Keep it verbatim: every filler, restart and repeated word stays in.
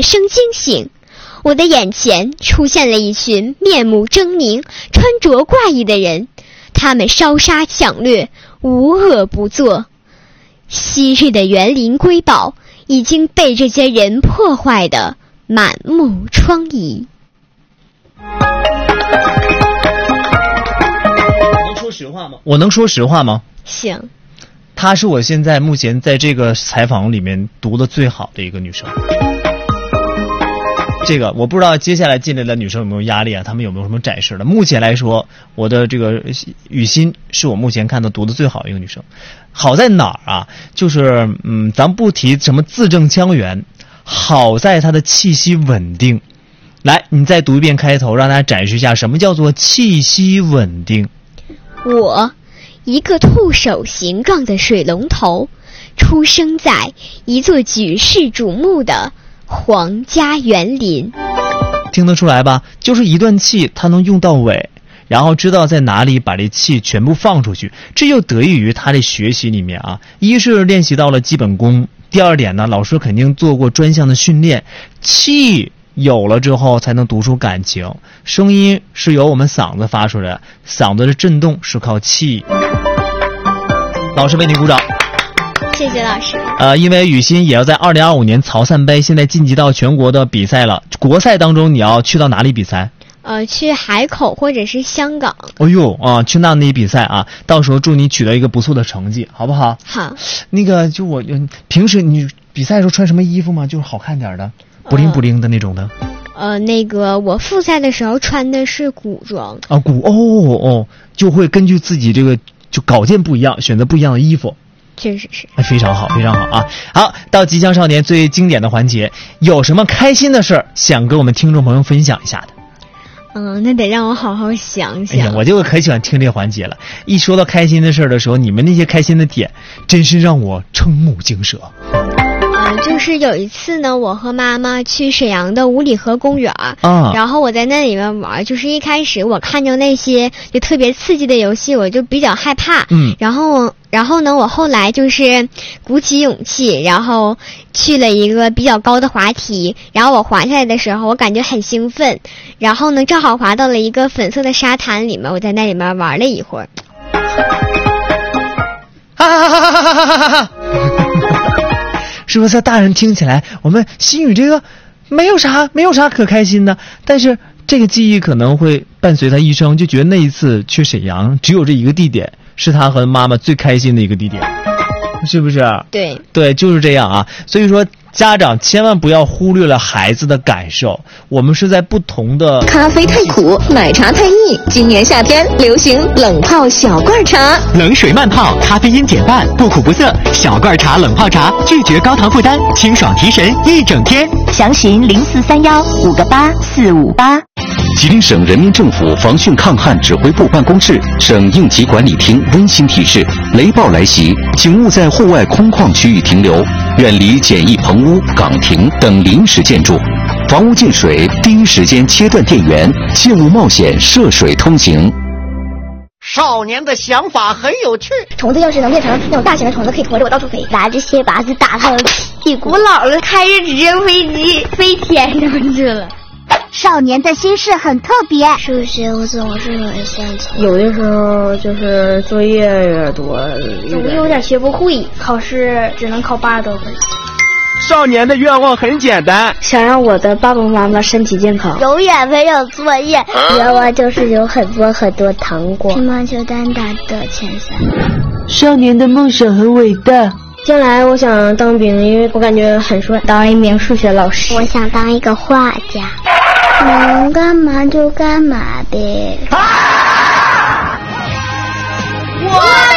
声惊醒，我的眼前出现了一群面目狰狞、穿着怪异的人，他们烧杀抢掠，无恶不作。昔日的园林瑰宝已经被这些人破坏得满目疮痍。 能说实话吗？我能说实话吗？ 行。 她是我现在目前在这个采访里面读的最好的一个女生。这个我不知道接下来进来的女生有没有压力啊？她们有没有什么展示的？目前来说，我的这个雨欣是我目前看到读的最好的一个女生。好在哪儿啊？就是嗯，咱不提什么字正腔圆，好在她的气息稳定。来，你再读一遍开头，让大家展示一下什么叫做气息稳定。 我，一个兔手形状的水龙头，出生在一座举世瞩目的皇家园林。 听得出来吧？就是一段气它能用到尾，然后知道在哪里把这气全部放出去，这就得益于他的学习里面啊，一是练习到了基本功，第二点呢，老师肯定做过专项的训练，气有了之后才能读出感情。声音是由我们嗓子发出来，嗓子的震动是靠气。老师为你鼓掌。 谢谢老师。 呃，因为雨欣也要在二零二五年曹汕杯现在晋级到全国的比赛了，国赛当中你要去到哪里比赛？ 呃，去海口或者是香港。 哎呦啊，去那里比赛啊，到时候祝你取得一个不错的成绩，好不好？ 好。 那个就我平时你比赛的时候穿什么衣服吗？就是好看点的，不灵不灵的那种的。 呃，那个我复赛的时候穿的是古装。 啊，古哦哦，就会根据自己这个就稿件不一样，选择不一样的衣服。 确实是。 非常好，非常好啊！好，到即将少年最经典的环节，有什么开心的事儿想跟我们听众朋友分享一下的？ 嗯，那得让我好好想想。 哎呀，我就可喜欢听这个环节了。一说到开心的事儿的时候，你们那些开心的点，真是让我瞠目惊舌。 嗯，就是有一次呢，我和妈妈去沈阳的五里河公园啊， 然后我在那里面玩，就是一开始我看着那些就特别刺激的游戏，我就比较害怕。 嗯， 然后然后呢，我后来就是鼓起勇气，然后去了一个比较高的滑梯，然后我滑下来的时候，我感觉很兴奋，然后呢，正好滑到了一个粉色的沙滩里面，我在那里面玩了一会儿。 哈哈哈哈哈哈哈！是不是在大人听起来，我们心语这个没有啥没有啥可开心的，但是这个记忆可能会伴随他一生，就觉得那一次去沈阳只有这一个地点是他和妈妈最开心的一个地点，是不是？ 对对，就是这样啊。所以说家长千万不要忽略了孩子的感受，我们是在不同的。 咖啡太苦，奶茶太腻，今年夏天流行冷泡小罐茶， 冷水慢泡，咖啡因减半，不苦不涩，小罐茶冷泡茶，拒绝高糖负担，清爽提神一整天。 详询零四三幺五个八四五八。 吉林省人民政府防汛抗旱指挥部办公室、省应急管理厅温馨提示：雷暴来袭，请勿在户外空旷区域停留，远离简易棚屋、岗亭等临时建筑。房屋进水，第一时间切断电源，切勿冒险涉水通行。 少年的想法很有趣。 虫子要是能变成那种大型的虫子，可以驮着我到处飞，拿着蝎把子打他的屁股。我姥姥开着直升飞机飞天上去了。 少年的心事很特别。 数学我总是很擅长， 有的时候就是作业有点多， 总是有点学不会，考试只能考八十多分。 少年的愿望很简单， 想让我的爸爸妈妈身体健康， 永远没有作业。愿望就是有很多很多糖果，乒乓球单打得前三。 少年的梦想很伟大，将来我想当兵，因为我感觉很帅，当一名数学老师。 我想当一个画家，能干嘛就干嘛呗。 哇！